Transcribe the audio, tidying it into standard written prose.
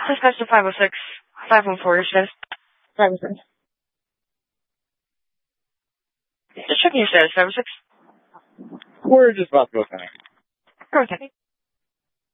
Suspect 506, 514 your status. 506. Just checking your status, 506. We're just about to go tonight. Go ahead.